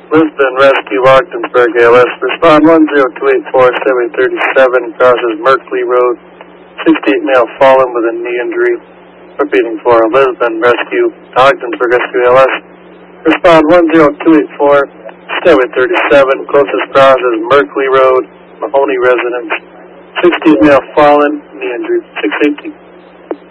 Lisbon Rescue, Ogdensburg, ALS. Respond 10284-737, crosses Merkley Road. 68 male fallen with a knee injury. Repeating for Lisbon Rescue, Ogdensburg Rescue, ALS. Respond 10284-737, closest cross is Merkley Road, Mahoney residence. 68 male fallen, knee injury. 618.